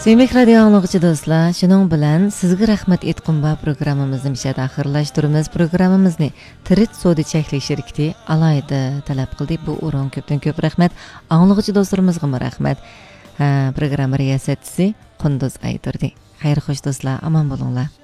Demek radio anlıqçı dostlar, şunun bilen sizge rahmet etqim ba programmamızning mishada axirlashtiramiz. Programmamizni Tirit Sodi Chekli şirkati alayda talab qildi. Bu o'rin ko'pdan ko'p rahmat. Anlıqçı dostlarimizga rahmat. Programma riyosatchisi Qunduz Ayturdi. Xayr xo'sh do'stlar, aman bo'linglar.